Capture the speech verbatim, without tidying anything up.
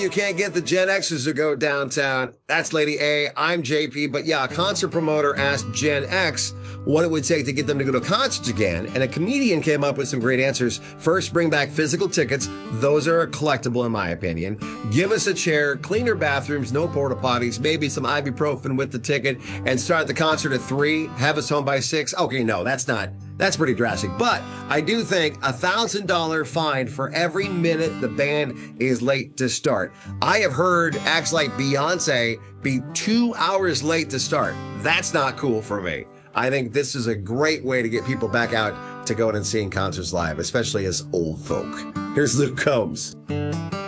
you can't get the Gen Xers to go downtown. That's Lady A. I'm J P. But yeah, a concert promoter asked Gen X what it would take to get them to go to concerts again. And a comedian came up with some great answers. First, bring back physical tickets. Those are collectible in my opinion. Give us a chair, cleaner bathrooms, no porta potties, maybe some ibuprofen with the ticket, and start the concert at three, have us home by six. Okay, no, that's not, that's pretty drastic. But I do think a thousand dollar fine for every minute the band is late to start. I have heard acts like Beyonce be two hours late to start. That's not cool for me. I think this is a great way to get people back out to going and seeing concerts live, especially as old folk. Here's Luke Combs.